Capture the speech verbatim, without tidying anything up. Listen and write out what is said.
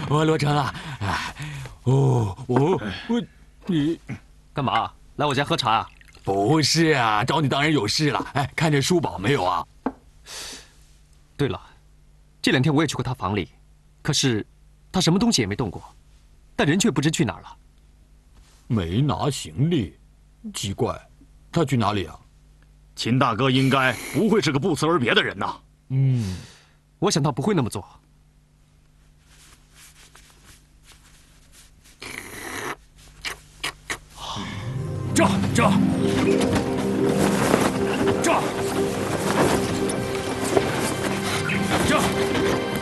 我落成了。哎，哦，我我你干嘛？来我家喝茶啊？ 不是啊，找你当然有事了。哎，看见叔宝没有啊？ 对了，这两天我也去过他房里，可是他什么东西也没动过，但人却不知去哪儿了。 没拿行李，奇怪，他去哪里啊？ 秦大哥应该不会是个不辞而别的人呐。 嗯， 我想他不会那么做。 这这这这。